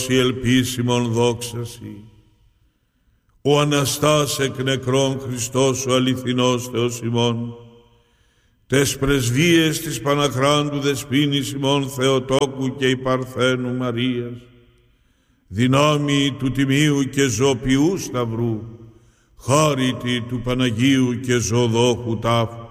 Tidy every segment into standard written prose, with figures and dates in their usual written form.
η ελπίσιμον δόξαση. Ο Αναστάς εκ νεκρών Χριστός ο αληθινός Θεός ημών, τες πρεσβείες της Παναχράντου Δεσποίνης ημών Θεοτόκου και η Παρθένου Μαρίας, δυνάμει του Τιμίου και Ζωοποιού Σταυρού, χάριτη του Παναγίου και Ζωοδόχου τάφου,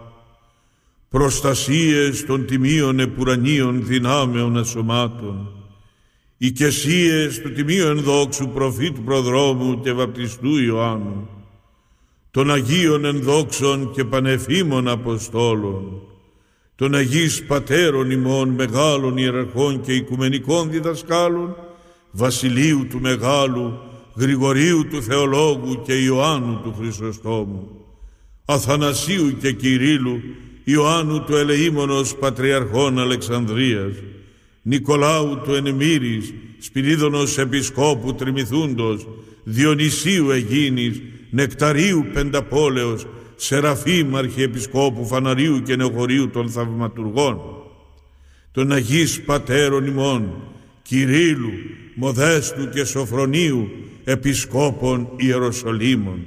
προστασίες των τιμίων επουρανίων δυνάμεων ασωμάτων, οικεσίες του Τιμίου ενδόξου προφήτου προδρόμου και βαπτιστού Ιωάννου, των Αγίων ενδόξων και πανεφήμων Αποστόλων, των Αγίης Πατέρων ημών μεγάλων ιεραρχών και οικουμενικών διδασκάλων, Βασιλείου του Μεγάλου, Γρηγορίου του Θεολόγου και Ιωάννου του Χρυσοστόμου, Αθανασίου και Κυρίλου, Ιωάννου του Ελεήμονος Πατριαρχών Αλεξανδρίας, Νικολάου του Ενεμήρης, Σπυρίδωνος Επισκόπου Τριμηθούντος, Διονυσίου Αιγίνης, Νεκταρίου Πενταπόλεως, Σεραφείμ Αρχιεπισκόπου Φαναρίου και Νεοχωρίου των Θαυματουργών, των Αγίης Πατέρων ημών, Κυρίλου, Μοδέστου και Σοφρονίου, Επισκόπων Ιεροσολύμων,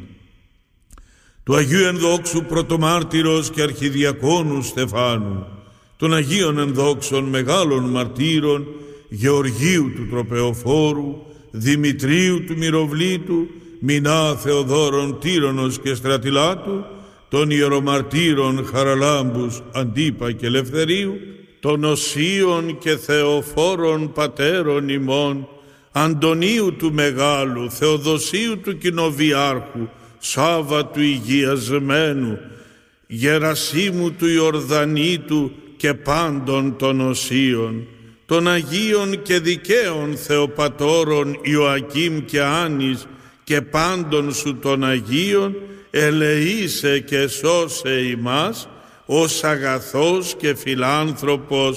του Αγίου Ενδόξου Πρωτομάρτυρος και Αρχιδιακόνου Στεφάνου, των Αγίων Ενδόξων Μεγάλων Μαρτύρων, Γεωργίου του Τροπεοφόρου, Δημητρίου του Μυροβλήτου, Μινά Θεοδόρων Τύρονος και Στρατιλάτου, των Ιερομαρτύρων Χαραλάμπους, Αντίπα και Ελευθερίου, των Οσίων και Θεοφόρων Πατέρων ημών, Αντωνίου του Μεγάλου, Θεοδοσίου του Κοινοβιάρχου, Σάβα του Υγιασμένου, Γερασίμου του Ιορδανίτου και πάντων των Οσίων, των Αγίων και δικαίων Θεοπατώρων Ιωακήμ και Άνης και πάντων σου των Αγίων, ελεήσε και σώσε ημάς ως αγαθός και φιλάνθρωπος